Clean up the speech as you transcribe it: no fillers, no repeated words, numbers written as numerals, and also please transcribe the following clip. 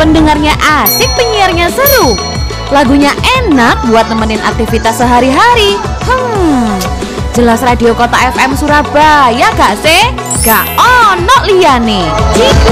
pendengarnya asik, penyiarnya seru, lagunya enak buat nemenin aktivitas sehari-hari. Jelas Radio Kota FM Surabaya gak sih? Gak ono liyane.